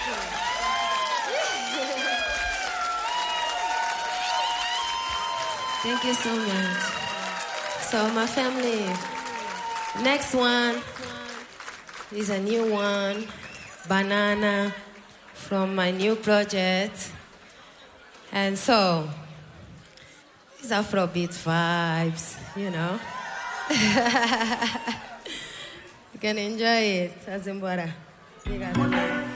Thank you so much. So my family, next one is a new one, Banana, from my new project. And so, it's Afrobeat vibes, you know. You can enjoy it, Azimbora. You got it.